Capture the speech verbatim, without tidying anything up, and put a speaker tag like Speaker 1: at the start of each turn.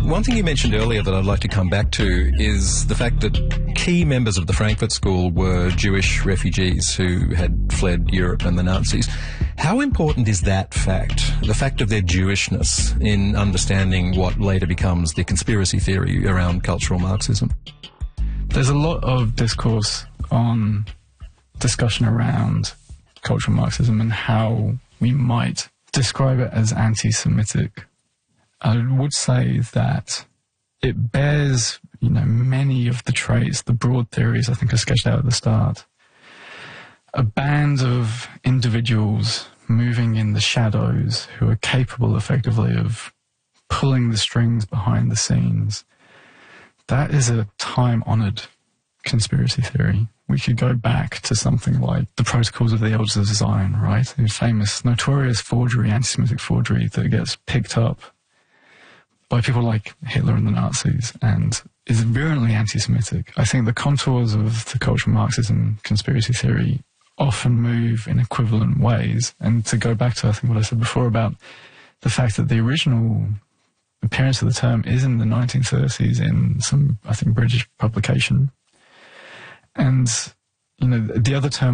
Speaker 1: One thing you mentioned earlier that I'd like to come back to is the fact that key members of the Frankfurt School were Jewish refugees who had fled Europe and the Nazis. How important is that fact, the fact of their Jewishness, in understanding what later becomes the conspiracy theory around cultural Marxism?
Speaker 2: There's a lot of discourse on discussion around cultural Marxism and how we might describe it as anti-Semitic. I would say that it bears, you know, many of the traits, the broad theories I think are sketched out at the start. A band of individuals moving in the shadows who are capable effectively of pulling the strings behind the scenes. That is a time-honoured conspiracy theory. We could go back to something like the Protocols of the Elders of Zion, right? The famous, notorious forgery, anti-Semitic forgery that gets picked up by people like Hitler and the Nazis and is virulently anti-Semitic. I think the contours of the cultural Marxism conspiracy theory often move in equivalent ways. And to go back to, I think, what I said before about the fact that the original appearance of the term is in the nineteen thirties in some, I think, British publication. And, you know, the other term